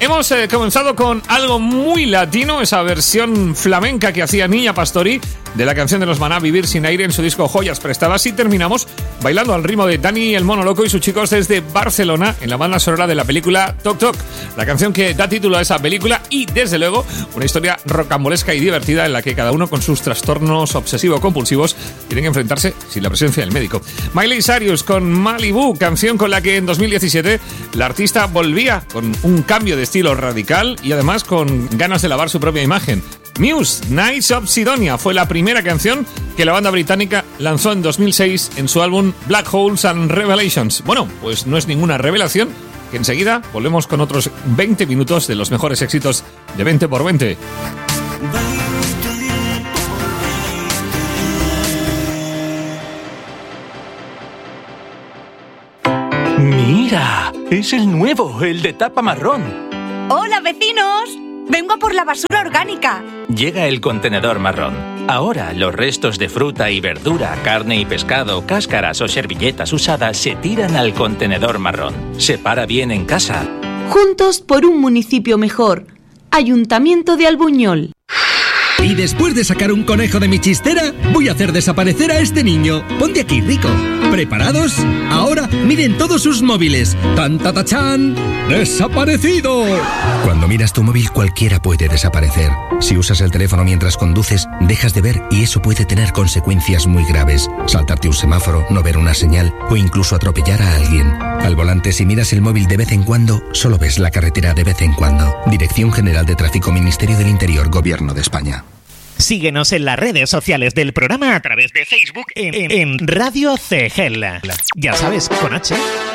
Hemos comenzado con algo muy latino, esa versión flamenca que hacía Niña Pastori de la canción de los Maná, Vivir sin aire, en su disco Joyas Prestadas, y terminamos bailando al ritmo de Dani el Mono Loco y sus chicos desde Barcelona en la banda sonora de la película Toc Toc, la canción que da título a esa película y, desde luego, una historia rocambolesca y divertida en la que cada uno con sus trastornos obsesivo-compulsivos tienen que enfrentarse sin la presencia del médico. Miley Cyrus con Malibu, canción con la que en 2017 la artista volvía con un cambio de estilo radical y además con ganas de lavar su propia imagen. Muse, Nights of Sidonia, fue la primera canción que la banda británica lanzó en 2006 en su álbum Black Holes and Revelations. Bueno, pues no es ninguna revelación, que enseguida volvemos con otros 20 minutos de los mejores éxitos de 20x20. ¡Mira! Es el nuevo, el de tapa marrón. ¡Hola, vecinos! ¡Vengo a por la basura orgánica! Llega el contenedor marrón. Ahora los restos de fruta y verdura, carne y pescado, cáscaras o servilletas usadas se tiran al contenedor marrón. Separa bien en casa. Juntos por un municipio mejor. Ayuntamiento de Albuñol. Y después de sacar un conejo de mi chistera, voy a hacer desaparecer a este niño. Ponte aquí, Rico. ¿Preparados? Ahora miren todos sus móviles. ¡Tan, ta, ta, chan! ¡Desaparecido! Cuando miras tu móvil, cualquiera puede desaparecer. Si usas el teléfono mientras conduces, dejas de ver y eso puede tener consecuencias muy graves. Saltarte un semáforo, no ver una señal o incluso atropellar a alguien. Al volante, si miras el móvil de vez en cuando, solo ves la carretera de vez en cuando. Dirección General de Tráfico, Ministerio del Interior, Gobierno de España. Síguenos en las redes sociales del programa a través de Facebook en Radio CGEL. Ya sabes, con H.